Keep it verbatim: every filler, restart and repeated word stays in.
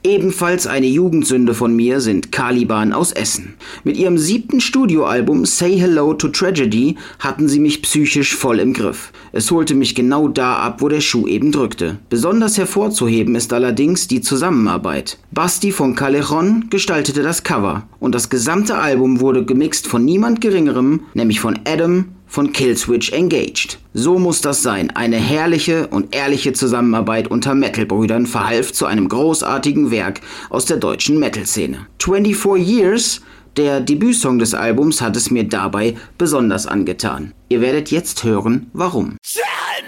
Ebenfalls eine Jugendsünde von mir sind Caliban aus Essen. Mit ihrem siebten Studioalbum Say Hello to Tragedy hatten sie mich psychisch voll im Griff. Es holte mich genau da ab, wo der Schuh eben drückte. Besonders hervorzuheben ist allerdings die Zusammenarbeit. Basti von Callejon gestaltete das Cover und das gesamte Album wurde gemixt von niemand Geringerem, nämlich von Adam von Killswitch Engaged. So muss das sein. Eine herrliche und ehrliche Zusammenarbeit unter Metal-Brüdern verhalf zu einem großartigen Werk aus der deutschen Metal-Szene. twenty-four Years, der Debütsong des Albums, hat es mir dabei besonders angetan. Ihr werdet jetzt hören, warum.